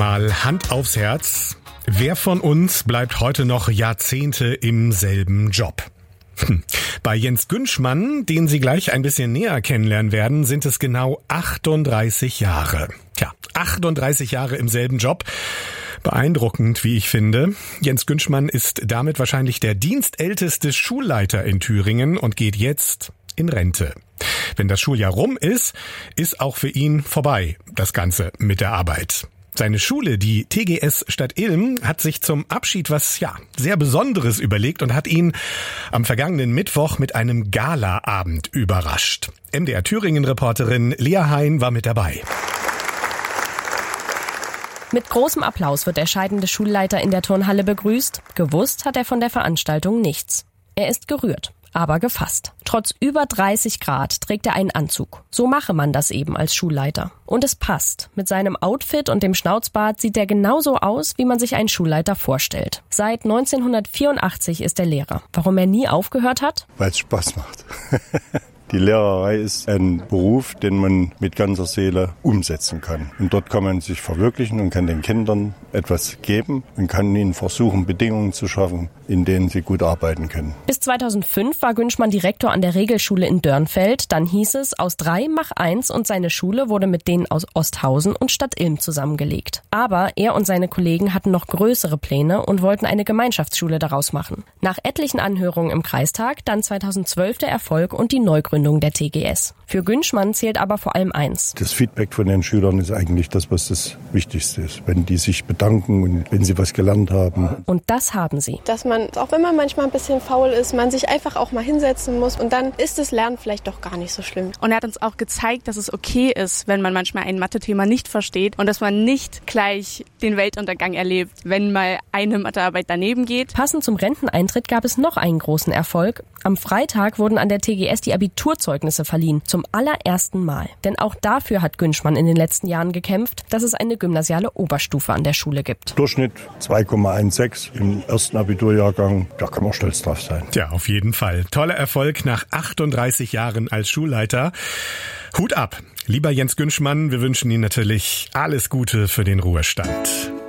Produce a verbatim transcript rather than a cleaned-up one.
Mal Hand aufs Herz. Wer von uns bleibt heute noch Jahrzehnte im selben Job? Hm. Bei Jens Günschmann, den Sie gleich ein bisschen näher kennenlernen werden, sind es genau achtunddreißig Jahre. Tja, achtunddreißig Jahre im selben Job. Beeindruckend, wie ich finde. Jens Günschmann ist damit wahrscheinlich der dienstälteste Schulleiter in Thüringen und geht jetzt in Rente. Wenn das Schuljahr rum ist, ist auch für ihn vorbei, das Ganze mit der Arbeit. Seine Schule, die T G S Stadt Ilm, hat sich zum Abschied was, ja, sehr Besonderes überlegt und hat ihn am vergangenen Mittwoch mit einem Galaabend überrascht. M D R Thüringen-Reporterin Lea Hein war mit dabei. Mit großem Applaus wird der scheidende Schulleiter in der Turnhalle begrüßt. Gewusst hat er von der Veranstaltung nichts. Er ist gerührt, aber gefasst. Trotz über dreißig Grad trägt er einen Anzug. So mache man das eben als Schulleiter. Und es passt. Mit seinem Outfit und dem Schnauzbart sieht er genauso aus, wie man sich einen Schulleiter vorstellt. Seit neunzehnhundertvierundachtzig ist er Lehrer. Warum er nie aufgehört hat? Weil es Spaß macht. Die Lehrerei ist ein Beruf, den man mit ganzer Seele umsetzen kann. Und dort kann man sich verwirklichen und kann den Kindern etwas geben und kann ihnen versuchen, Bedingungen zu schaffen, in denen sie gut arbeiten können. Bis zweitausendfünf war Günschmann Direktor an der Regelschule in Dörnfeld. Dann hieß es, aus drei mach eins, und seine Schule wurde mit denen aus Osthausen und Stadt Ilm zusammengelegt. Aber er und seine Kollegen hatten noch größere Pläne und wollten eine Gemeinschaftsschule daraus machen. Nach etlichen Anhörungen im Kreistag dann zweitausendzwölf der Erfolg und die Neugründung der T G S. Für Günschmann zählt aber vor allem eins. Das Feedback von den Schülern ist eigentlich das, was das Wichtigste ist. Wenn die sich bedanken und wenn sie was gelernt haben. Und das haben sie. Dass man, auch wenn man manchmal ein bisschen faul ist, man sich einfach auch mal hinsetzen muss und dann ist das Lernen vielleicht doch gar nicht so schlimm. Und er hat uns auch gezeigt, dass es okay ist, wenn man manchmal ein Mathe-Thema nicht versteht und dass man nicht gleich den Weltuntergang erlebt, wenn mal eine Mathearbeit daneben geht. Passend zum Renteneintritt gab es noch einen großen Erfolg. Am Freitag wurden an der T G S die Abiturzeugnisse verliehen, zum allerersten Mal. Denn auch dafür hat Günschmann in den letzten Jahren gekämpft, dass es eine gymnasiale Oberstufe an der Schule gibt. Durchschnitt zwei Komma sechzehn im ersten Abiturjahrgang, da kann man stolz drauf sein. Ja, auf jeden Fall. Toller Erfolg nach achtunddreißig Jahren als Schulleiter. Hut ab, lieber Jens Günschmann, wir wünschen Ihnen natürlich alles Gute für den Ruhestand.